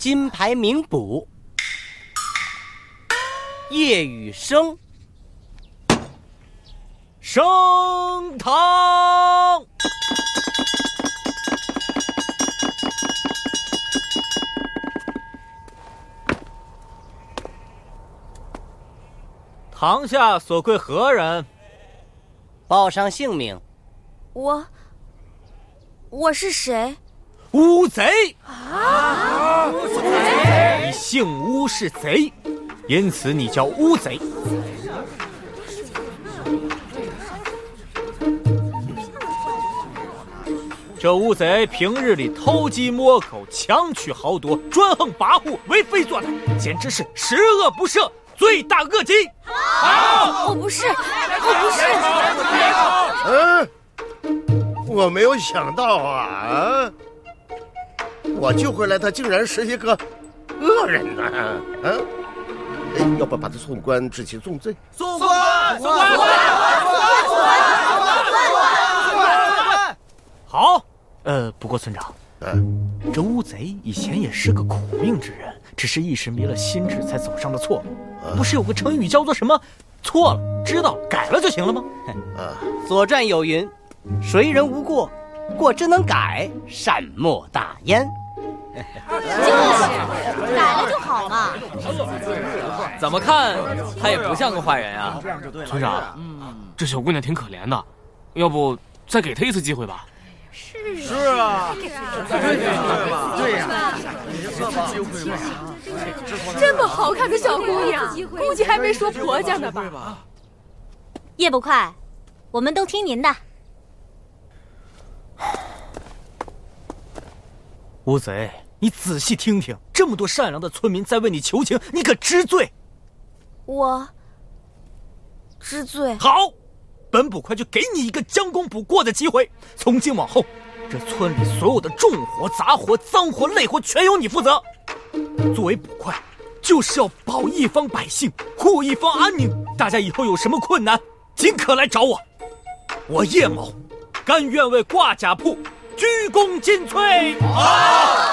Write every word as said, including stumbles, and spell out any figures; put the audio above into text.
金牌名捕叶雨生。 升堂。堂下所贵何人？ 报上姓名。 我，我是谁？ 乌贼啊！ 乌贼，你姓乌是贼，因此你叫乌贼。这乌贼平日里偷鸡摸狗、强取豪夺、专横跋扈、为非作歹，简直是十恶不赦，罪大恶极。 好，我不是，我不是。嗯，我没有想到啊，我救回来他竟然是一个恶人呐！啊，哎，要不把他送官，治其重罪？ 送官！送官！送官！送官！好。呃，不过村长，嗯，这乌贼以前也是个苦命之人，只是一时迷了心智，才走上了错路。啊、不是有个成语叫做什么“错了，知道改了就行了吗？” 啊，左传有云：“谁人无过，过之能改，善莫大焉。” 就是改了就好嘛。 怎么看他也不像个坏人啊。 村长，嗯，这小姑娘挺可怜的，要不再给她一次机会吧？ 是是啊， 对呀， 这么好看的小姑娘，估计还没说婆家呢吧？ 叶捕快，我们都听您的。 乌贼，你仔细听听，这么多善良的村民在为你求情，你可知罪？ 我知罪。 好，本捕快就给你一个将功补过的机会，从今往后，这村里所有的重活、杂活、脏活、累活全由你负责。作为捕快，就是要保一方百姓，护一方安宁。大家以后有什么困难，尽可来找我。我叶某，甘愿为挂甲铺鞠躬尽瘁。好。